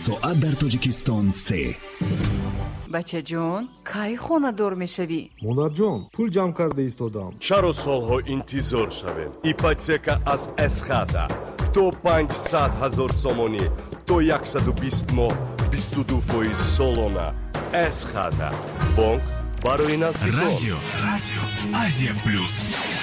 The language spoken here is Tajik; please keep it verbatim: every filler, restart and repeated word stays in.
соат дар тоҷикистон се. бачаҷон, кай хонадор мешавӣ? монарҷон, пул ҷамъ карда истодам. чаро солҳо интизор шавем? ипотека аз эсхата то панҷсад ҳазор сомонӣ то яксаду бист моҳ бисту ду фоиз солона. эсхата бонк барои наздикон. радио радио Азия плюс.